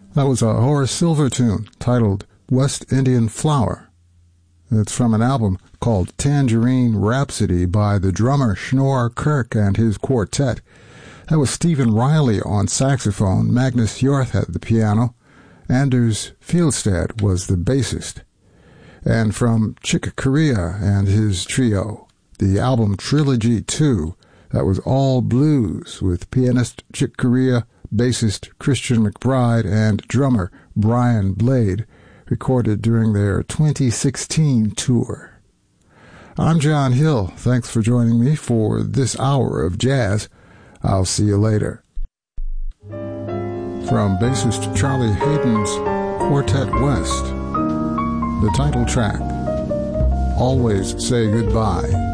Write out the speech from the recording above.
That was a Horace Silver tune titled West Indian Flower. It's from an album called Tangerine Rhapsody by the drummer Schnorr Kirk and his quartet. That was Stephen Riley on saxophone, Magnus Hjorth at the piano, Anders Fieldstad was the bassist. And from Chick Corea and his trio, the album Trilogy 2, that was all blues with pianist Chick Corea, bassist Christian McBride, and drummer Brian Blade, recorded during their 2016 tour. I'm John Hill. Thanks for joining me for this hour of jazz. I'll see you later. From bassist Charlie Hayden's Quartet West, the title track, Always Say Goodbye.